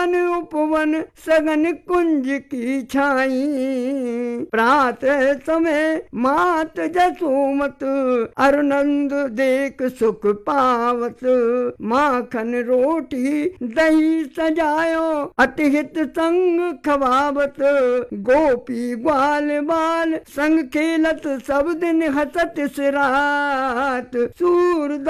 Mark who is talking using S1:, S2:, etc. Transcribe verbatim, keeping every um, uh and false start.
S1: One उपवन सघन कुंज की छाई। प्रातः समय मात जसोमत अरुनंद देख सुख पावत। माखन रोटी दही सजायो अतिहित संग खवावत। गोपी ग्वाल बाल संग खेलत सब दिन हसत सिरात। सूर